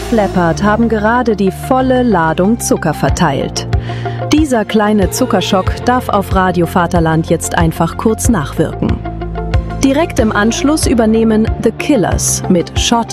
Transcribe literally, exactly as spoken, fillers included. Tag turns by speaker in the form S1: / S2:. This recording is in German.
S1: Def Leppard haben gerade die volle Ladung Zucker verteilt. Dieser kleine Zuckerschock darf auf Radio Vaterland jetzt einfach kurz nachwirken. Direkt im Anschluss übernehmen The Killers mit Shot